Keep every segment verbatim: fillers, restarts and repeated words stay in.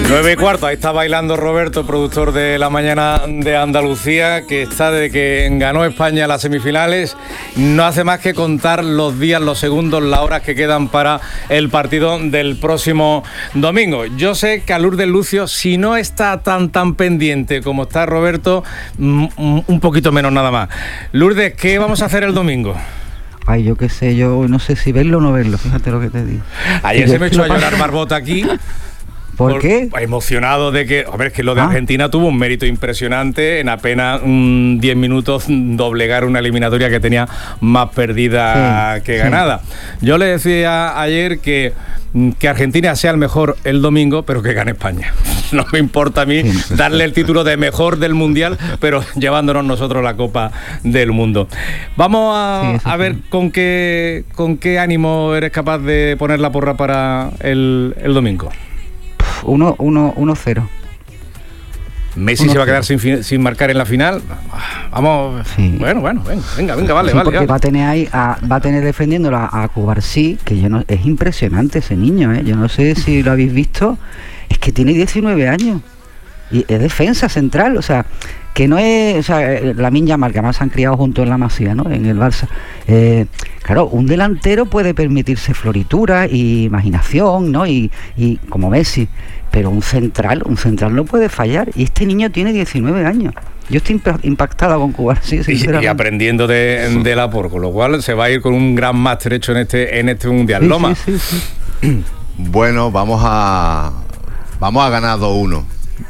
Nueve y cuarto, ahí está bailando Roberto, productor de La Mañana de Andalucía, que está desde que ganó España las semifinales. No hace más que contar los días, los segundos, las horas que quedan para el partido del próximo domingo. Yo sé que a Lourdes Lucio, si no está tan tan pendiente como está Roberto, un poquito menos nada más. Lourdes, ¿qué vamos a hacer el domingo? Ay, yo qué sé, yo no sé si verlo o no verlo, fíjate lo que te digo. Ayer se me echó a llorar Barbota aquí. ¿Por, ¿Por qué? Emocionado de que, a ver, es que lo de ah. Argentina tuvo un mérito impresionante en apenas um, diez minutos doblegar una eliminatoria que tenía más perdida sí, que ganada. Sí. Yo le decía ayer que, que Argentina sea el mejor el domingo, pero que gane España. No me importa a mí sí. darle el título de mejor del Mundial, pero llevándonos nosotros la Copa del Mundo. Vamos a, sí, a ver sí. con qué con qué ánimo eres capaz de poner la porra para el, el domingo. uno cero. Messi uno, se va a quedar sin, sin marcar en la final. Vamos, sí. bueno, bueno, venga, venga, vale, sí, vale. Porque vale. va a tener ahí, a, va a tener defendiéndolo a, a Cubarsí, que yo no, es impresionante ese niño, ¿eh? Yo no sé si lo habéis visto, es que tiene diecinueve años y es defensa central, o sea, que no es, o sea, Lamine Yamal, que además se han criado juntos en la Masía, ¿no? En el Barça. Eh, claro, un delantero puede permitirse floritura y imaginación, ¿no? Y, y como Messi. Pero un central, un central no puede fallar. Y este niño tiene diecinueve años. Yo estoy impactada con Cubarsí, sinceramente. Y, y aprendiendo de, de la por, con lo cual se va a ir con un gran máster hecho en este, en este mundial. Sí, Loma. Sí, sí, sí. Bueno, vamos a vamos a ganar dos uno.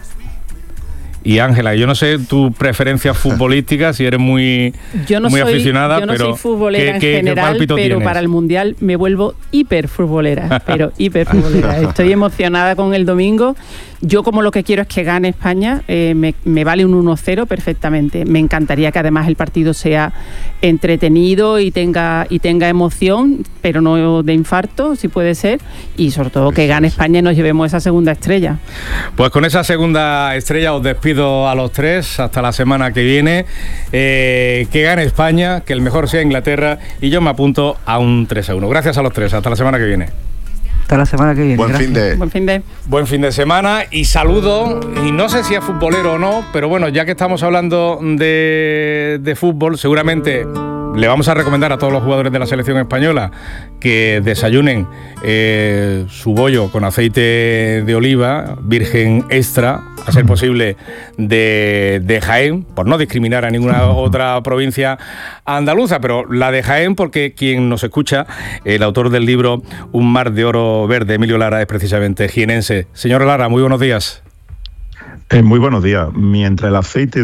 Y Ángela, yo no sé tu preferencia futbolística, si eres muy, yo no muy soy, aficionada, yo no pero soy futbolera ¿qué, en qué, general, qué pero tienes? Para el Mundial me vuelvo hiper futbolera, pero hiper futbolera. Estoy emocionada con el domingo. Yo como lo que quiero es que gane España, eh, me, me vale un uno cero perfectamente. Me encantaría que además el partido sea entretenido y tenga y tenga emoción, pero no de infarto, si puede ser, y sobre todo que gane España y nos llevemos esa segunda estrella. Pues con esa segunda estrella os despido a los tres, hasta la semana que viene. Eh, que gane España, que el mejor sea Inglaterra, y yo me apunto a un tres a uno. Gracias a los tres, hasta la semana que viene. Hasta la semana que viene. Buen fin de... Buen fin de... Buen fin de semana y saludo, y no sé si es futbolero o no, pero bueno, ya que estamos hablando de, de fútbol, seguramente le vamos a recomendar a todos los jugadores de la selección española que desayunen eh, su bollo con aceite de oliva virgen extra, a ser posible de, de Jaén, por no discriminar a ninguna otra provincia andaluza, pero la de Jaén, porque quien nos escucha, el autor del libro Un mar de oro verde, Emilio Lara, es precisamente jienense. Señor Lara, muy buenos días. Eh, muy buenos días. Mientras el aceite